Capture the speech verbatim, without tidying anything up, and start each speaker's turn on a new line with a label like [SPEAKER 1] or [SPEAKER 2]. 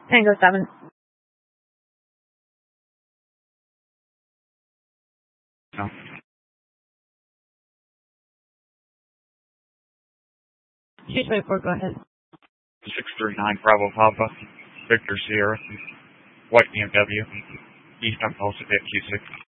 [SPEAKER 1] Tango seven.
[SPEAKER 2] No.
[SPEAKER 1] Two twenty-four, go ahead.
[SPEAKER 2] six three nine Bravo Papa, Victor Sierra, White B M W, East Impulsive at Q six.